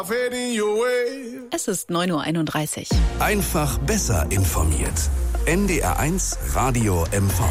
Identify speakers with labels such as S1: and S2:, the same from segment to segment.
S1: Es ist 9:31 Uhr.
S2: Einfach besser informiert. NDR1 Radio MV.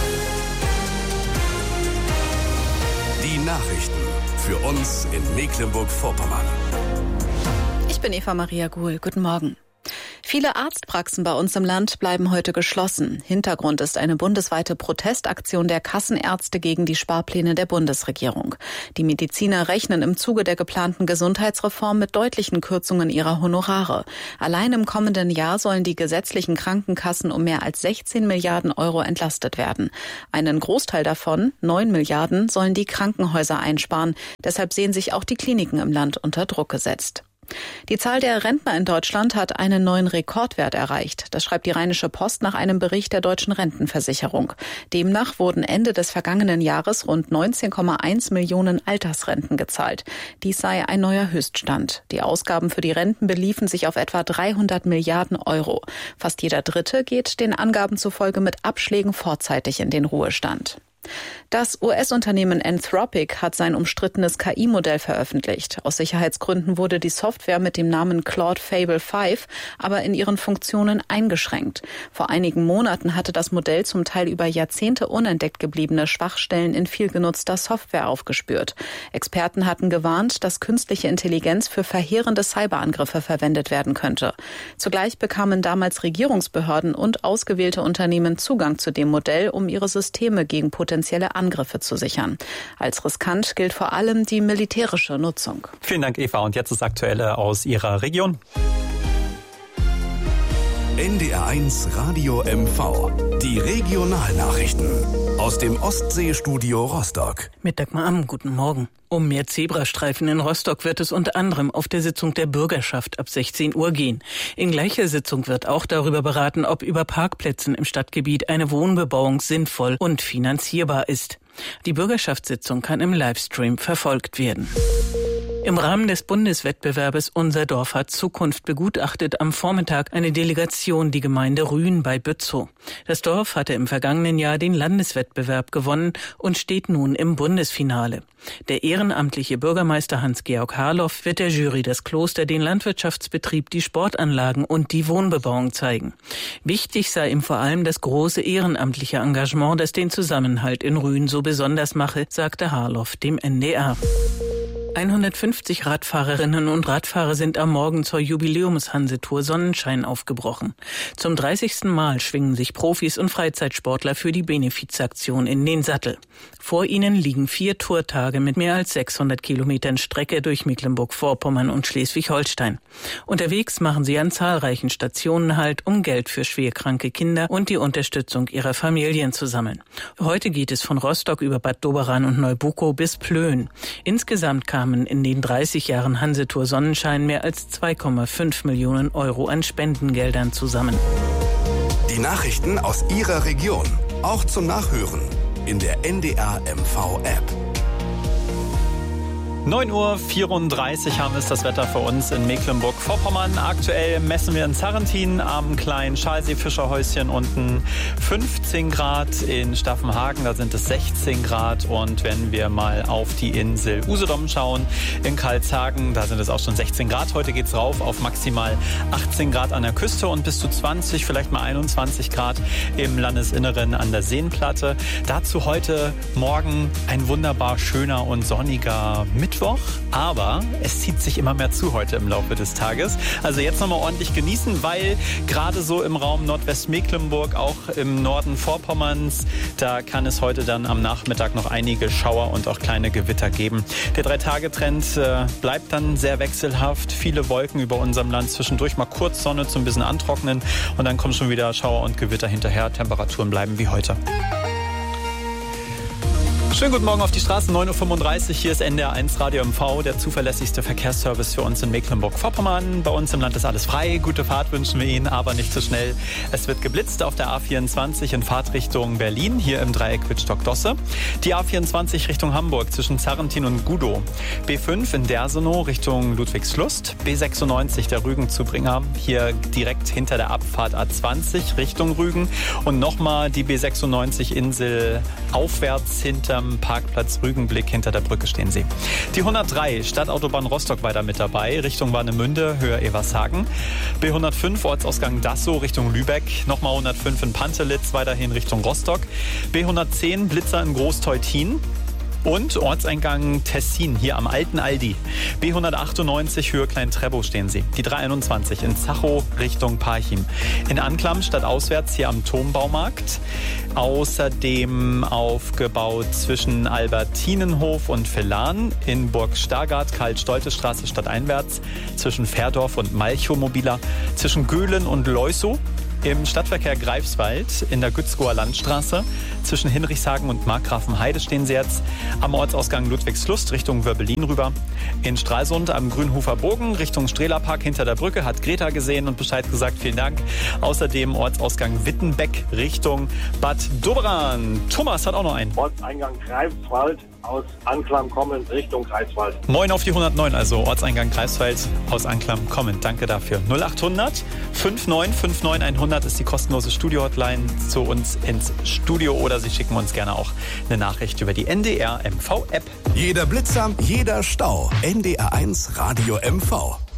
S2: Die Nachrichten für uns in Mecklenburg-Vorpommern.
S1: Ich bin Eva Maria Guhl. Guten Morgen. Viele Arztpraxen bei uns im Land bleiben heute geschlossen. Hintergrund ist eine bundesweite Protestaktion der Kassenärzte gegen die Sparpläne der Bundesregierung. Die Mediziner rechnen im Zuge der geplanten Gesundheitsreform mit deutlichen Kürzungen ihrer Honorare. Allein im kommenden Jahr sollen die gesetzlichen Krankenkassen um mehr als 16 Milliarden Euro entlastet werden. Einen Großteil davon, 9 Milliarden, sollen die Krankenhäuser einsparen. Deshalb sehen sich auch die Kliniken im Land unter Druck gesetzt. Die Zahl der Rentner in Deutschland hat einen neuen Rekordwert erreicht. Das schreibt die Rheinische Post nach einem Bericht der Deutschen Rentenversicherung. Demnach wurden Ende des vergangenen Jahres rund 19,1 Millionen Altersrenten gezahlt. Dies sei ein neuer Höchststand. Die Ausgaben für die Renten beliefen sich auf etwa 300 Milliarden Euro. Fast jeder Dritte geht den Angaben zufolge mit Abschlägen vorzeitig in den Ruhestand. Das US-Unternehmen Anthropic hat sein umstrittenes KI-Modell veröffentlicht. Aus Sicherheitsgründen wurde die Software mit dem Namen Claude Fable 5 aber in ihren Funktionen eingeschränkt. Vor einigen Monaten hatte das Modell zum Teil über Jahrzehnte unentdeckt gebliebene Schwachstellen in viel genutzter Software aufgespürt. Experten hatten gewarnt, dass künstliche Intelligenz für verheerende Cyberangriffe verwendet werden könnte. Zugleich bekamen damals Regierungsbehörden und ausgewählte Unternehmen Zugang zu dem Modell, um ihre Systeme gegen potenzielle Angriffe zu sichern. Als riskant gilt vor allem die militärische Nutzung.
S3: Vielen Dank, Eva. Und jetzt das Aktuelle aus Ihrer Region.
S2: NDR1 Radio MV. Die Regionalnachrichten aus dem Ostseestudio Rostock.
S4: Mit Dagmar Amm, guten Morgen. Um mehr Zebrastreifen in Rostock wird es unter anderem auf der Sitzung der Bürgerschaft ab 16 Uhr gehen. In gleicher Sitzung wird auch darüber beraten, ob über Parkplätzen im Stadtgebiet eine Wohnbebauung sinnvoll und finanzierbar ist. Die Bürgerschaftssitzung kann im Livestream verfolgt werden. Im Rahmen des Bundeswettbewerbes Unser Dorf hat Zukunft begutachtet am Vormittag eine Delegation die Gemeinde Rühen bei Bützow. Das Dorf hatte im vergangenen Jahr den Landeswettbewerb gewonnen und steht nun im Bundesfinale. Der ehrenamtliche Bürgermeister Hans-Georg Harloff wird der Jury das Kloster, den Landwirtschaftsbetrieb, die Sportanlagen und die Wohnbebauung zeigen. Wichtig sei ihm vor allem das große ehrenamtliche Engagement, das den Zusammenhalt in Rühen so besonders mache, sagte Harloff dem NDR. 150 Radfahrerinnen und Radfahrer sind am Morgen zur Jubiläums-Hansetour Sonnenschein aufgebrochen. Zum 30. Mal schwingen sich Profis und Freizeitsportler für die Benefizaktion in den Sattel. Vor ihnen liegen 4 Tourtage mit mehr als 600 Kilometern Strecke durch Mecklenburg-Vorpommern und Schleswig-Holstein. Unterwegs machen sie an zahlreichen Stationen Halt, um Geld für schwerkranke Kinder und die Unterstützung ihrer Familien zu sammeln. Heute geht es von Rostock über Bad Doberan und Neubukow bis Plön. Insgesamt kamen in den 30 Jahren Hansetour Sonnenschein mehr als 2,5 Millionen Euro an Spendengeldern zusammen.
S2: Die Nachrichten aus Ihrer Region, auch zum Nachhören in der NDR MV App.
S3: 9:34 Uhr haben wir das Wetter für uns in Mecklenburg-Vorpommern. Aktuell messen wir in Sarrentin am kleinen Schalsee-Fischerhäuschen unten 15 Grad. In Staffenhagen, da sind es 16 Grad. Und wenn wir mal auf die Insel Usedom schauen, in Karlshagen, da sind es auch schon 16 Grad. Heute geht's rauf auf maximal 18 Grad an der Küste und bis zu 20, vielleicht mal 21 Grad im Landesinneren an der Seenplatte. Dazu heute Morgen ein wunderbar schöner und sonniger Mittwoch, aber es zieht sich immer mehr zu heute im Laufe des Tages. Also jetzt nochmal ordentlich genießen, weil gerade so im Raum Nordwestmecklenburg, auch im Norden Vorpommerns, da kann es heute dann am Nachmittag noch einige Schauer und auch kleine Gewitter geben. Der 3-Tage-Trend bleibt dann sehr wechselhaft. Viele Wolken über unserem Land, zwischendurch mal kurz Sonne zum bisschen antrocknen und dann kommen schon wieder Schauer und Gewitter hinterher. Temperaturen bleiben wie heute. Schönen guten Morgen auf die Straße, 9:35 Uhr. Hier ist NDR1 Radio MV, der zuverlässigste Verkehrsservice für uns in Mecklenburg-Vorpommern. Bei uns im Land ist alles frei. Gute Fahrt wünschen wir Ihnen, aber nicht zu schnell. Es wird geblitzt auf der A24 in Fahrtrichtung Berlin, hier im Dreieck Wittstock-Dosse. Die A24 Richtung Hamburg zwischen Sarrentin und Gudow. B5 in Dersenow Richtung Ludwigslust. B96 der Rügen-Zubringer, hier direkt hinter der Abfahrt A20 Richtung Rügen. Und nochmal die B96 Insel aufwärts hinterm am Parkplatz Rügenblick hinter der Brücke stehen Sie. Die 103 Stadtautobahn Rostock weiter mit dabei, Richtung Warnemünde, Höhe Evershagen. B105 Ortsausgang Dassow Richtung Lübeck, nochmal 105 in Pantelitz, weiterhin Richtung Rostock. B110 Blitzer in Großteutin. Und Ortseingang Tessin, hier am alten Aldi. B198 Höhe Klein-Trebow stehen Sie. Die 321 in Zachow Richtung Parchim. In Anklam stadtauswärts hier am Turmbaumarkt. Außerdem aufgebaut zwischen Albertinenhof und Villan. In Burg Stargard, Karl-Stolte-Straße stadteinwärts. Zwischen Fährdorf und Malchow-Mobiler. Zwischen Göhlen und Leusow. Im Stadtverkehr Greifswald in der Gützkower Landstraße. Zwischen Hinrichshagen und Markgrafenheide stehen Sie jetzt. Am Ortsausgang Ludwigslust Richtung Wörbelin rüber. In Stralsund am Grünhofer Bogen Richtung Strehlerpark hinter der Brücke hat Greta gesehen und Bescheid gesagt. Vielen Dank. Außerdem Ortsausgang Wittenbeck Richtung Bad Doberan. Thomas hat auch noch einen.
S5: Ortseingang Greifswald aus Anklam kommend Richtung Greifswald.
S3: Moin auf die 109, also Ortseingang Greifswald aus Anklam kommend. Danke dafür. 0800 5959 100 ist die kostenlose Studio-Hotline zu uns ins Studio oder Sie schicken uns gerne auch eine Nachricht über die NDR MV-App.
S2: Jeder Blitzer, jeder Stau. NDR1 Radio MV.